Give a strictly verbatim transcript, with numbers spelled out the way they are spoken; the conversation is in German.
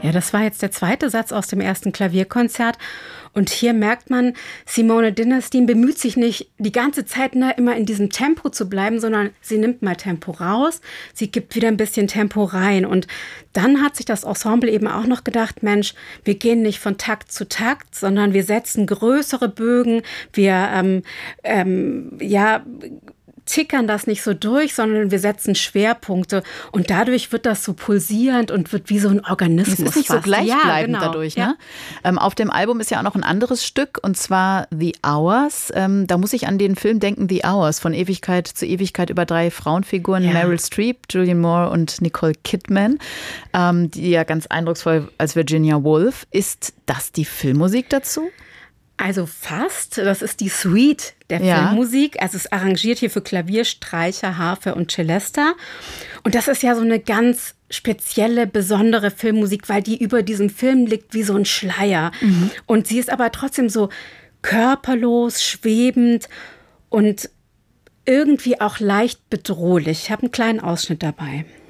Ja, das war jetzt der zweite Satz aus dem ersten Klavierkonzert. Und hier merkt man, Simone Dinnerstein bemüht sich nicht, die ganze Zeit ne, immer in diesem Tempo zu bleiben, sondern sie nimmt mal Tempo raus, sie gibt wieder ein bisschen Tempo rein. Und dann hat sich das Ensemble eben auch noch gedacht, Mensch, wir gehen nicht von Takt zu Takt, sondern wir setzen größere Bögen, wir ähm, ähm, ja, tickern das nicht so durch, sondern wir setzen Schwerpunkte und dadurch wird das so pulsierend und wird wie so ein Organismus. Es ist nicht fast. so gleichbleibend ja, genau. dadurch. Ja. Ne? Ähm, auf dem Album ist ja auch noch ein anderes Stück und zwar The Hours. Ähm, da muss ich an den Film denken, The Hours, von Ewigkeit zu Ewigkeit über drei Frauenfiguren, ja. Meryl Streep, Julianne Moore und Nicole Kidman, ähm, die ja ganz eindrucksvoll als Virginia Woolf. Ist das die Filmmusik dazu? Also fast. Das ist die Suite der ja. Filmmusik. Also es ist arrangiert hier für Klavier, Streicher, Harfe und Celesta. Und das ist ja so eine ganz spezielle, besondere Filmmusik, weil die über diesem Film liegt wie so ein Schleier. Mhm. Und sie ist aber trotzdem so körperlos, schwebend und irgendwie auch leicht bedrohlich. Ich habe einen kleinen Ausschnitt dabei.